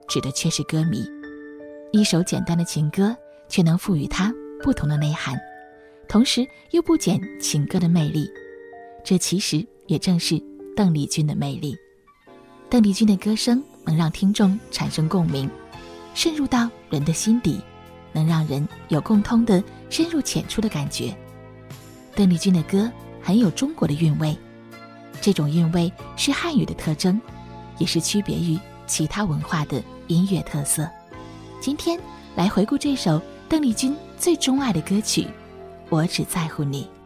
指的却是歌迷。一首简单的情歌，却能赋予它不同的内涵，同时又不减情歌的魅力。这其实也正是邓丽君的魅力。邓丽君的歌声能让听众产生共鸣，渗入到人的心底，能让人有共通的深入浅出的感觉。邓丽君的歌很有中国的韵味，这种韵味是汉语的特征，也是区别于其他文化的音乐特色。今天来回顾这首邓丽君最钟爱的歌曲《我只在乎你》。